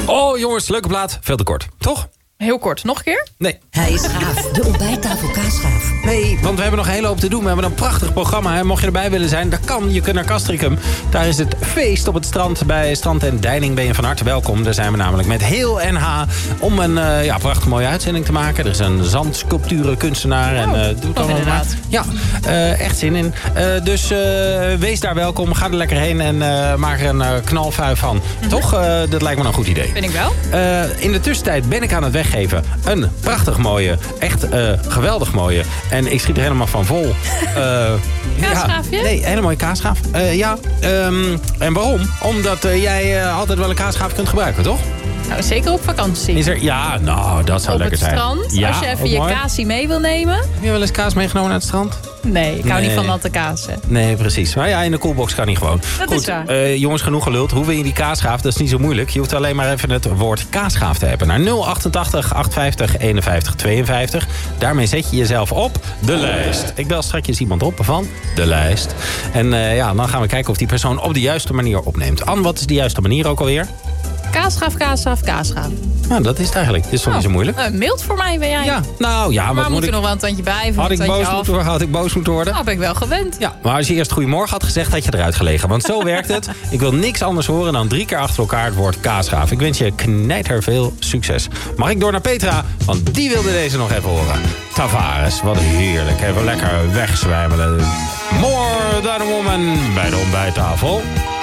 Oh jongens, leuke plaat. Veel te kort, toch? Heel kort, nog een keer? Nee. Hij is gaaf, de ontbijttafel kaasgaaf. Nee, want we hebben nog een hele hoop te doen. We hebben een prachtig programma. Hè. Mocht je erbij willen zijn, dat kan. Je kunt naar Castricum. Daar is het feest op het strand. Bij Strand en Deining ben je van harte welkom. Daar zijn we namelijk met heel NH om een prachtig mooie uitzending te maken. Er is een zandsculpturenkunstenaar. En doet dan inderdaad. Ja, echt zin in. Dus wees daar welkom. Ga er lekker heen en maak er een knalfuif van. Toch? Dat lijkt me een goed idee. Vind ik wel. In de tussentijd ben ik aan het weggeven een prachtig mooie, echt geweldig mooie. En ik schiet er helemaal van vol. Kaasgaafje? Ja, nee, hele mooie kaasgaaf. En waarom? Omdat jij altijd wel een kaasgaaf kunt gebruiken, toch? Nou, zeker op vakantie. Is er, ja, nou, dat zou op lekker zijn. het strand, Ja, als je even ook je mooi. kaasie mee wil nemen. Heb je wel eens kaas meegenomen naar het strand? Nee, ik hou Nee. niet van natte kazen. Nee, precies. Maar ja, in de koelbox kan niet gewoon. Dat is waar. Jongens, genoeg geluld. Hoe wil je die kaasgaaf? Dat is niet zo moeilijk. Je hoeft alleen maar even het woord kaasgaaf te hebben. Naar 088 850 51 52. Daarmee zet je jezelf op de lijst. Ik bel straks iemand op van de lijst. En dan gaan we kijken of die persoon op de juiste manier opneemt. Anne, wat is de juiste manier ook alweer? Kaasgaaf, kaasgaaf, kaasgaaf. Nou, dat is het eigenlijk. Dit is toch niet zo moeilijk? Mild voor mij ben jij. Ja, nou ja, maar wat moet moet er ik... nog wel een tandje bij? Had ik boos moeten worden? Nou, ben ik wel gewend. Ja, maar als je eerst goedemorgen had gezegd, had je eruit gelegen. Want zo werkt het. Ik wil niks anders horen dan 3 keer achter elkaar het woord kaasgaaf. Ik wens je knijter veel succes. Mag ik door naar Petra? Want die wilde deze nog even horen. Tavares, wat heerlijk. Even lekker wegzwijmelen. More Than a Woman bij de ontbijttafel.